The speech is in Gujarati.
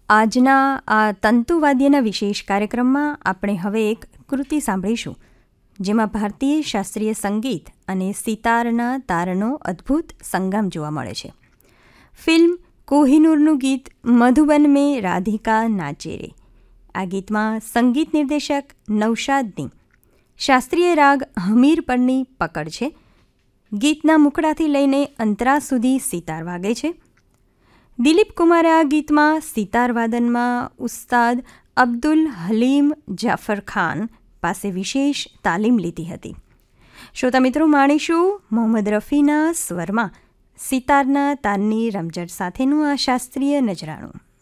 આજના આ તંતુવાદ્યના વિશેષ કાર્યક્રમમાં આપણે હવે એક કૃતિ સાંભળીશું, જેમાં ભારતીય શાસ્ત્રીય સંગીત અને સિતારના તારનો અદ્ભુત સંગમ જોવા મળે છે. ફિલ્મ કોહિનૂરનું ગીત મધુબન મેં રાધિકા નાચે રે. આ ગીતમાં સંગીત નિર્દેશક નૌશાદની શાસ્ત્રીય રાગ હમીર પરની પકડ છે. ગીતના મુખડાથી લઈને અંતરા સુધી સિતાર વાગે છે. દિલીપ કુમારે આ ગીતમાં સિતાર વાદનમાં ઉસ્તાદ અબ્દુલ હલીમ જાફર ખાન પાસે વિશેષ તાલીમ લીધી હતી. શ્રોતા મિત્રો, માણીશું મોહમ્મદ રફીના સ્વરમાં સિતારના તારની રમઝટ સાથેનું આ શાસ્ત્રીય નજરાણું.